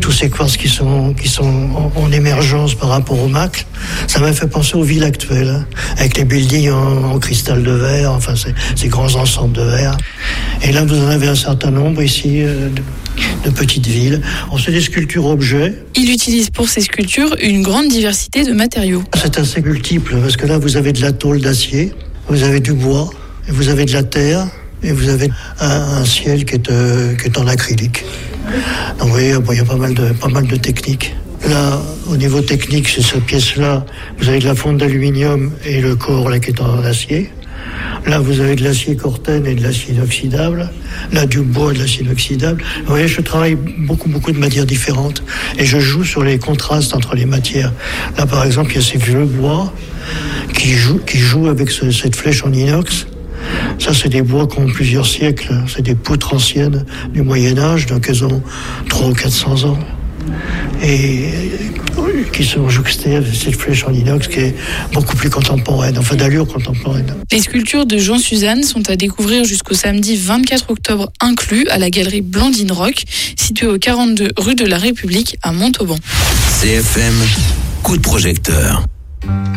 tous ces quartz qui sont en émergence par rapport au Macle, ça m'a fait penser aux villes actuelles, hein, avec les buildings en cristal de verre, enfin ces grands ensembles de verre. Et là, vous en avez un certain nombre ici de petites villes. C'est des sculptures objets. Il utilise pour ses sculptures une grande diversité de matériaux. C'est assez multiple parce que là, vous avez de la tôle d'acier, vous avez du bois, et vous avez de la terre. Et vous avez un ciel qui est en acrylique. Donc vous voyez, il y a pas mal de techniques. Là, au niveau technique, c'est cette pièce-là, vous avez de la fonte d'aluminium et le corps là qui est en acier. Là, vous avez de l'acier corten et de l'acier inoxydable. Là, du bois et de l'acier inoxydable. Vous voyez, je travaille beaucoup de matières différentes. Et je joue sur les contrastes entre les matières. Là, par exemple, il y a ces vieux bois qui jouent avec cette flèche en inox. Ça, c'est des bois qui ont plusieurs siècles. C'est des poutres anciennes du Moyen-Âge, donc elles ont 300 ou 400 ans. Et qui sont jouxtées avec cette flèche en inox qui est beaucoup plus contemporaine, enfin d'allure contemporaine. Les sculptures de Jean Suzanne sont à découvrir jusqu'au samedi 24 octobre inclus à la galerie Blandine Rock, située au 42 rue de la République à Montauban. CFM, coup de projecteur.